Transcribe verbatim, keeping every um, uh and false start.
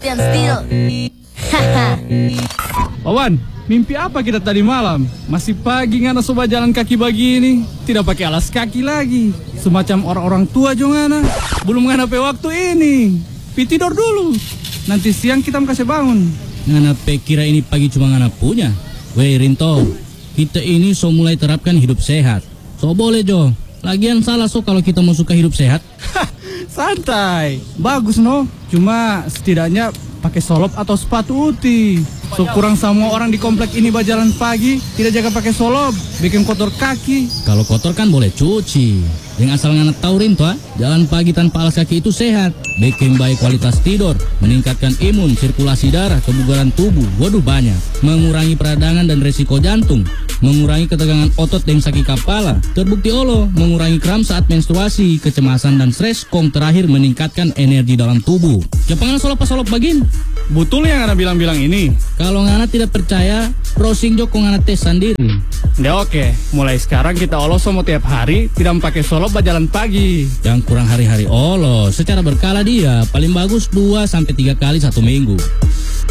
stand still. Haha. Wawan, mimpi apa kita tadi malam? Masih pagi ngana soba jalan kaki begini. Tidak pakai alas kaki lagi. Semacam orang-orang tua jo ngana. Belum ngana pe waktu ini. Pi tidur dulu. Nanti siang kita kasih bangun. Ngana pe kira ini pagi cuma ngana punya. Weh Rinto, kita ini so mulai terapkan hidup sehat. So boleh Jo. Lagian salah so kalau kita mau suka hidup sehat. Santai, bagus no. Cuma setidaknya pakai solop atau sepatu uti. So kurang semua orang di komplek ini berjalan pagi tidak jaga pakai solop, bikin kotor kaki. Kalau kotor kan boleh cuci. Yang asal ngana tahu Rinto, jalan pagi tanpa alas kaki itu sehat, bikin baik kualitas tidur, meningkatkan imun, sirkulasi darah, kebugaran tubuh. Waduh banyak, mengurangi peradangan dan resiko jantung, mengurangi ketegangan otot dan sakit kepala. Terbukti olo, mengurangi kram saat menstruasi, kecemasan dan stres. Kong terakhir meningkatkan energi dalam tubuh. Jangan solop-solop bagin. Betul yang ngana bilang-bilang ini. Kalau ngana tidak percaya, browsing jo kong ngana tes sendiri. Ya oke, mulai sekarang kita olos semua tiap hari, tidak pakai solop berjalan pagi. Yang kurang hari-hari olos, secara berkala dia, paling bagus dua sampai tiga kali satu minggu.